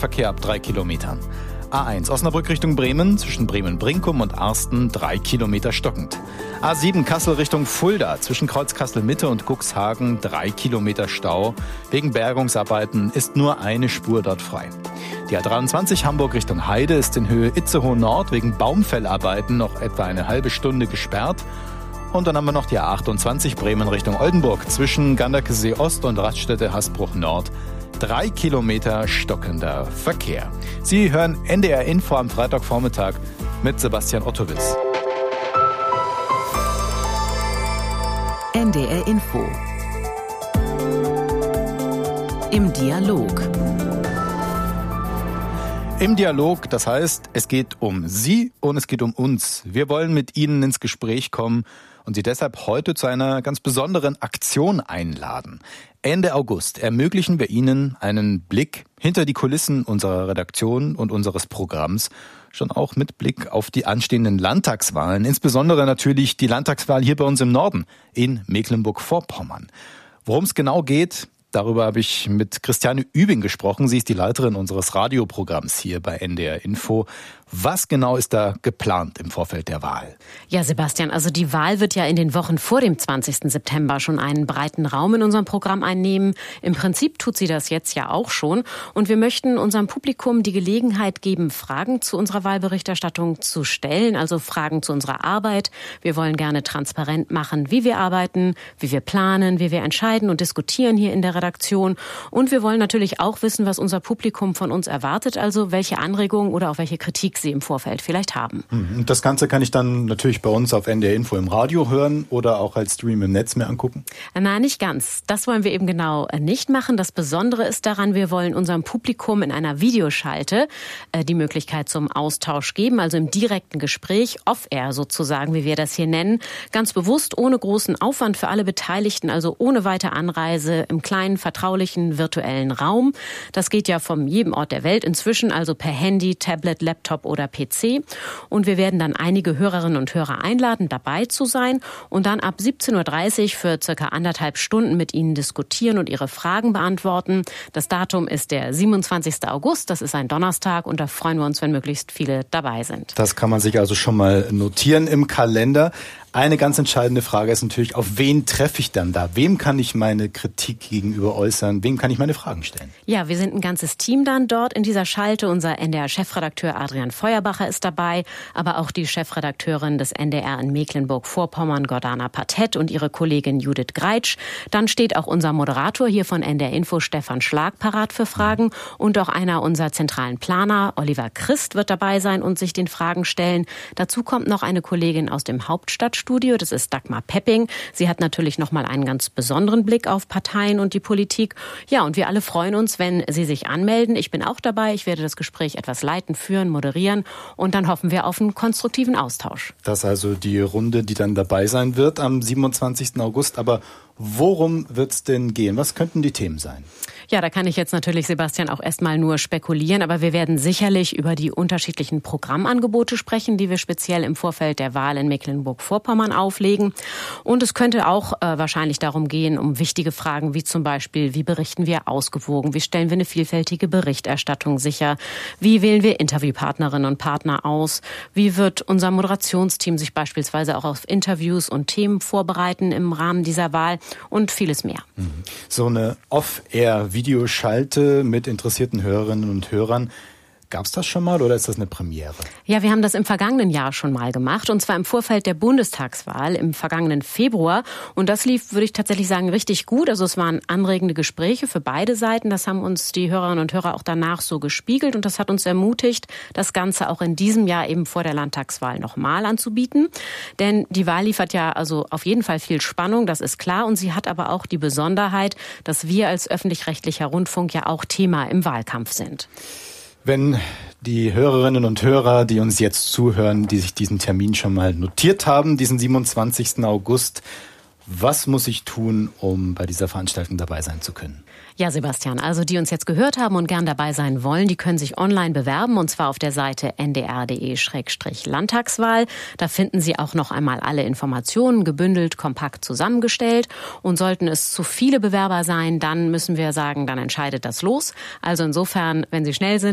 Verkehr ab 3 Kilometern. A1 Osnabrück Richtung Bremen, zwischen Bremen-Brinkum und Arsten 3 Kilometer stockend. A7 Kassel Richtung Fulda, zwischen Kreuzkassel-Mitte und Cuxhagen 3 Kilometer Stau. Wegen Bergungsarbeiten ist nur eine Spur dort frei. Die A23 Hamburg Richtung Heide ist in Höhe Itzehoe Nord wegen Baumfellarbeiten noch etwa eine halbe Stunde gesperrt. Und dann haben wir noch die A28 Bremen Richtung Oldenburg, zwischen Ganderkesee Ost und Raststätte-Hasbruch Nord. 3 Kilometer stockender Verkehr. Sie hören NDR Info am Freitagvormittag mit Sebastian Ottowitz. NDR Info. Im Dialog. Im Dialog, das heißt, es geht um Sie und es geht um uns. Wir wollen mit Ihnen ins Gespräch kommen und Sie deshalb heute zu einer ganz besonderen Aktion einladen. Ende August ermöglichen wir Ihnen einen Blick hinter die Kulissen unserer Redaktion und unseres Programms, schon auch mit Blick auf die anstehenden Landtagswahlen, insbesondere natürlich die Landtagswahl hier bei uns im Norden, in Mecklenburg-Vorpommern. Worum es genau geht, darüber habe ich mit Christiane Übing gesprochen. Sie ist die Leiterin unseres Radioprogramms hier bei NDR Info. Was genau ist da geplant im Vorfeld der Wahl? Ja, Sebastian, also die Wahl wird ja in den Wochen vor dem 20. September schon einen breiten Raum in unserem Programm einnehmen. Im Prinzip tut sie das jetzt ja auch schon. Und wir möchten unserem Publikum die Gelegenheit geben, Fragen zu unserer Wahlberichterstattung zu stellen, also Fragen zu unserer Arbeit. Wir wollen gerne transparent machen, wie wir arbeiten, wie wir planen, wie wir entscheiden und diskutieren hier in der Redaktion. Und wir wollen natürlich auch wissen, was unser Publikum von uns erwartet, also welche Anregungen oder auch welche Kritik Sie im Vorfeld vielleicht haben. Und das Ganze kann ich dann natürlich bei uns auf NDR Info im Radio hören oder auch als Stream im Netz mir angucken? Nein, nicht ganz. Das wollen wir eben genau nicht machen. Das Besondere ist daran, wir wollen unserem Publikum in einer Videoschalte die Möglichkeit zum Austausch geben, also im direkten Gespräch, off-air sozusagen, wie wir das hier nennen, ganz bewusst ohne großen Aufwand für alle Beteiligten, also ohne weite Anreise im kleinen, vertraulichen, virtuellen Raum. Das geht ja von jedem Ort der Welt inzwischen, also per Handy, Tablet, Laptop oder PC. Und wir werden dann einige Hörerinnen und Hörer einladen, dabei zu sein und dann ab 17.30 Uhr für circa 1,5 Stunden mit Ihnen diskutieren und Ihre Fragen beantworten. Das Datum ist der 27. August, das ist ein Donnerstag und da freuen wir uns, wenn möglichst viele dabei sind. Das kann man sich also schon mal notieren im Kalender. Eine ganz entscheidende Frage ist natürlich, auf wen treffe ich dann da? Wem kann ich meine Kritik gegenüber äußern? Wem kann ich meine Fragen stellen? Ja, wir sind ein ganzes Team dann dort in dieser Schalte. Unser NDR-Chefredakteur Adrian Feuerbacher ist dabei, aber auch die Chefredakteurin des NDR in Mecklenburg-Vorpommern, Gordana Patett, und ihre Kollegin Judith Greitsch. Dann steht auch unser Moderator hier von NDR Info, Stefan Schlag, parat für Fragen. Und auch einer unserer zentralen Planer, Oliver Christ, wird dabei sein und sich den Fragen stellen. Dazu kommt noch eine Kollegin aus dem Hauptstadtstudio. Das ist Dagmar Pepping. Sie hat natürlich noch mal einen ganz besonderen Blick auf Parteien und die Politik. Ja, und wir alle freuen uns, wenn Sie sich anmelden. Ich bin auch dabei. Ich werde das Gespräch etwas leiten, führen, moderieren und dann hoffen wir auf einen konstruktiven Austausch. Das ist also die Runde, die dann dabei sein wird am 27. August. Aber worum wird es denn gehen? Was könnten die Themen sein? Ja, da kann ich jetzt natürlich, Sebastian, auch erstmal nur spekulieren, aber wir werden sicherlich über die unterschiedlichen Programmangebote sprechen, die wir speziell im Vorfeld der Wahl in Mecklenburg-Vorpommern auflegen. Und es könnte auch wahrscheinlich darum gehen, um wichtige Fragen wie zum Beispiel, wie berichten wir ausgewogen, wie stellen wir eine vielfältige Berichterstattung sicher, wie wählen wir Interviewpartnerinnen und Partner aus, wie wird unser Moderationsteam sich beispielsweise auch auf Interviews und Themen vorbereiten im Rahmen dieser Wahl und vieles mehr. So eine Off-Air-Videoschalte mit interessierten Hörerinnen und Hörern. Gab es das schon mal oder ist das eine Premiere? Ja, wir haben das im vergangenen Jahr schon mal gemacht und zwar im Vorfeld der Bundestagswahl im vergangenen Februar. Und das lief, würde ich tatsächlich sagen, richtig gut. Also es waren anregende Gespräche für beide Seiten. Das haben uns die Hörerinnen und Hörer auch danach so gespiegelt und das hat uns ermutigt, das Ganze auch in diesem Jahr eben vor der Landtagswahl nochmal anzubieten. Denn die Wahl liefert ja also auf jeden Fall viel Spannung, das ist klar. Und sie hat aber auch die Besonderheit, dass wir als öffentlich-rechtlicher Rundfunk ja auch Thema im Wahlkampf sind. Wenn die Hörerinnen und Hörer, die uns jetzt zuhören, die sich diesen Termin schon mal notiert haben, diesen 27. August, was muss ich tun, um bei dieser Veranstaltung dabei sein zu können? Ja, Sebastian, also die uns jetzt gehört haben und gern dabei sein wollen, die können sich online bewerben und zwar auf der Seite ndr.de/Landtagswahl. Da finden Sie auch noch einmal alle Informationen gebündelt, kompakt zusammengestellt. Und sollten es zu viele Bewerber sein, dann müssen wir sagen, dann entscheidet das Los. Also insofern, wenn Sie schnell sind,